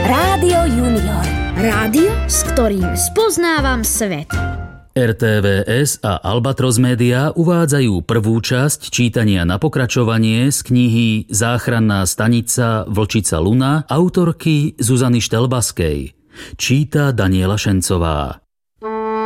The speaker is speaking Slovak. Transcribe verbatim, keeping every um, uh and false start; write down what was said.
Rádio Junior. Rádio, s ktorým spoznávam svet. er té vé es a Albatros Media uvádzajú prvú časť čítania na pokračovanie z knihy Záchranná stanica Vlčica Luna autorky Zuzany Štelbaskej. Číta Daniela Šencová.